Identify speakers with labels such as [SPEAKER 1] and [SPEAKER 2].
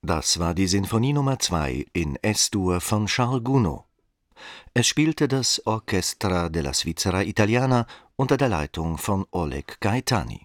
[SPEAKER 1] Das war die Sinfonie Nummer 2 in Es-Dur von Charles Gounod. Es spielte das Orchestra della Svizzera Italiana unter der Leitung von Oleg Gaetani.